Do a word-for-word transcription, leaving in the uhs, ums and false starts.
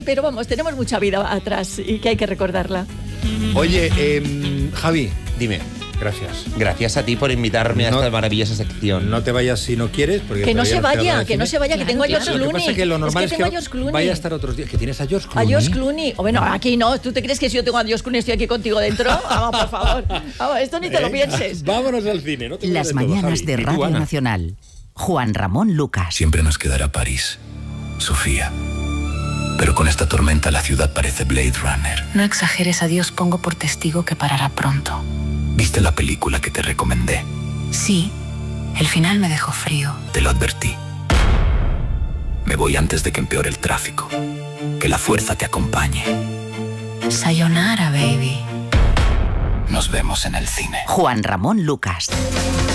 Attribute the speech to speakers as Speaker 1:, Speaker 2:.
Speaker 1: Pero vamos, tenemos mucha vida atrás y que hay que recordarla.
Speaker 2: Oye, eh, Javi,
Speaker 3: Dime.
Speaker 2: gracias.
Speaker 3: Gracias a ti por invitarme a
Speaker 2: No-
Speaker 3: esta maravillosa sección.
Speaker 2: No te vayas si no quieres. Porque
Speaker 1: Que no se
Speaker 2: todavía nos queda
Speaker 1: vaya,
Speaker 2: hora de
Speaker 1: que no
Speaker 2: cine.
Speaker 1: se vaya, que tengo a George
Speaker 2: Lo que
Speaker 1: Clooney.
Speaker 2: pasa es que lo normal es
Speaker 1: tengo
Speaker 2: que
Speaker 1: a George Clooney.
Speaker 2: vaya a estar otros días. Que tienes a George
Speaker 1: A
Speaker 2: Clooney.
Speaker 1: George Clooney. O bueno, aquí no. ¿Tú te crees que si yo tengo a George Clooney estoy aquí contigo dentro? Vamos, por favor. Vamos, esto ni te lo
Speaker 2: Venga,
Speaker 1: pienses.
Speaker 2: Vámonos al cine. No te
Speaker 4: Las
Speaker 2: olvides de todo,
Speaker 4: mañanas
Speaker 2: Javi.
Speaker 4: de
Speaker 2: Y tú,
Speaker 4: Radio
Speaker 2: Ana.
Speaker 4: Nacional. Juan Ramón Lucas.
Speaker 5: Siempre nos quedará París, Sofía. Pero con esta tormenta la ciudad parece Blade Runner.
Speaker 6: No exageres, a Dios pongo por testigo que parará pronto.
Speaker 5: ¿Viste la película que te recomendé?
Speaker 6: Sí, el final me dejó frío.
Speaker 5: Te lo advertí. Me voy antes de que empeore el tráfico. Que la fuerza te acompañe.
Speaker 6: Sayonara, baby.
Speaker 5: Nos vemos en el cine.
Speaker 4: Juan Ramón Lucas.